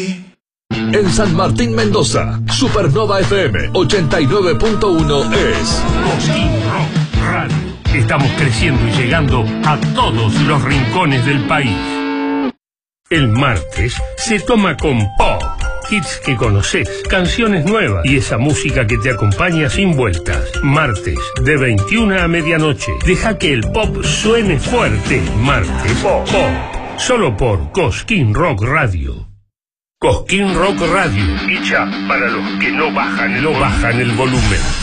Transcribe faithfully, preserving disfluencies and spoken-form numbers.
En San Martín, Mendoza, Supernova F M ochenta y nueve punto uno es Cosquín Rock Radio. Estamos creciendo y llegando a todos los rincones del país. El martes se toma con pop. Hits que conoces, canciones nuevas y esa música que te acompaña sin vueltas. Martes, de veintiuna a medianoche. Deja que el pop suene fuerte. Martes, pop. pop. Solo por Cosquín Rock Radio. Cosquín Rock Radio. Hecha para los que no bajan, no bajan el volumen.